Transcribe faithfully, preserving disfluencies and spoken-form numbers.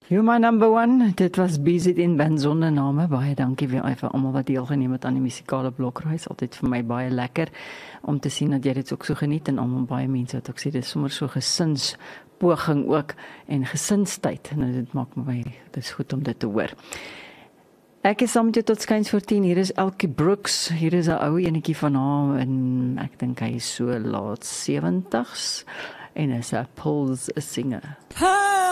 You my number one, dit was B Z in band sonder name, baie dankie weer vir almal wat deelgeneem het aan die musikale blokreis, altyd vir my baie lekker om te sien dat jy dit ook so geniet en almal baie mense wat ook sê dit is sommer so gesinspoging ook en gesinstyd, en dit maak my, dit is goed om dit te hoor. Ek is saam met jou tot skuins voor tien, hier is Elkie Brooks, hier is 'n ou enetjie van haar, en ek dink hy is so laat sewentig's, en is 'n Pulse singer.